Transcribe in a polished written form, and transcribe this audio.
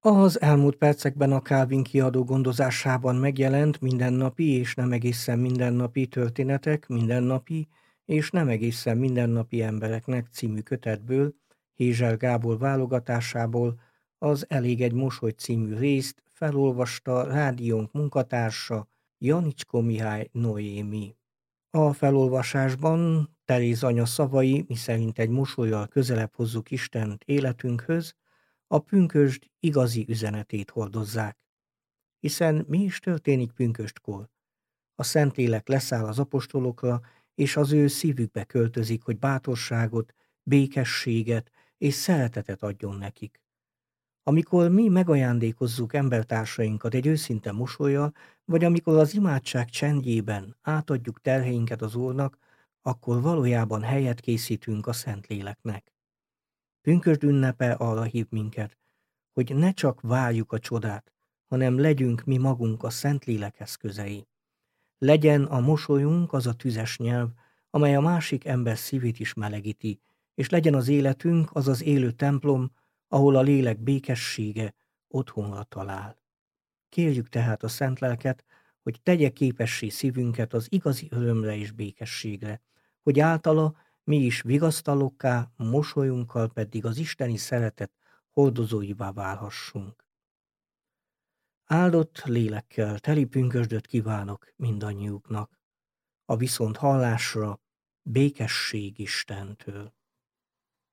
Az elmúlt percekben a Calvin kiadó gondozásában megjelent Mindennapi és nem egészen mindennapi történetek mindennapi és nem egészen mindennapi embereknek című kötetből, Hézsel Gábor válogatásából az Elég egy mosoly című részt felolvasta rádiónk munkatársa, Janicskó Mihály Noémi. A felolvasásban Teréz anya szavai, miszerint egy mosollyal közelebb hozzuk Istent életünkhöz, a pünkösd igazi üzenetét hordozzák. Hiszen mi is történik pünköstkor? A Szentlélek leszáll az apostolokra, és az ő szívükbe költözik, hogy bátorságot, békességet és szeretetet adjon nekik. Amikor mi megajándékozzuk embertársainkat egy őszinte mosollyal, vagy amikor az imádság csendjében átadjuk terheinket az Úrnak, akkor valójában helyet készítünk a Szentléleknek. Pünkösd ünnepe arra hív minket, hogy ne csak várjuk a csodát, hanem legyünk mi magunk a Szentlélek eszközei. Legyen a mosolyunk az a tüzes nyelv, amely a másik ember szívét is melegíti, és legyen az életünk az az élő templom, ahol a lélek békessége otthonra talál. Kérjük tehát a Szent Lelket, hogy tegye képessé szívünket az igazi örömre és békességre, hogy általa mi is vigasztalokká, mosolyunkkal pedig az isteni szeretet hordozóivá válhassunk. Áldott lélekkel teli pünkösdöt kívánok mindannyiuknak, a viszont hallásra békesség Istentől.